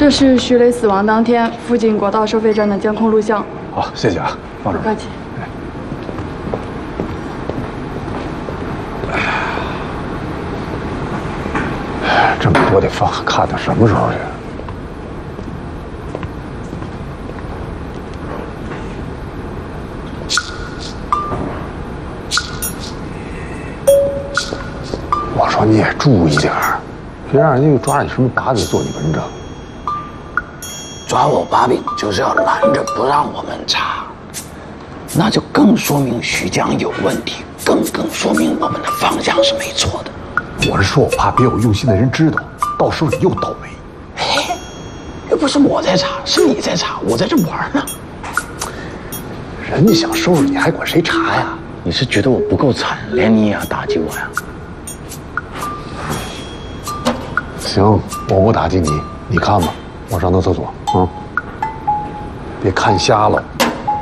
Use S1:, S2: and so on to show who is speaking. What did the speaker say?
S1: 这是徐磊死亡当天附近国道收费站的监控录像。
S2: 好，谢谢啊，放这儿。
S1: 不客气。
S2: 这么多得放，看到什么时候去？我说你也注意点儿，别让人家又抓你什么把柄做你文章。
S3: 抓我把柄就是要拦着不让我们查，那就更说明徐江有问题，更说明我们的方向是没错的。
S2: 我是说我怕别有用心的人知道，到时候你又倒霉。
S3: 哎，又不是我在查，是你在查，我在这玩呢。
S2: 人家想收拾你，还管谁查呀？
S3: 你是觉得我不够惨，连你也要打击我呀？
S2: 行，我不打击你，你看吧，我上趟厕所啊，别看瞎了。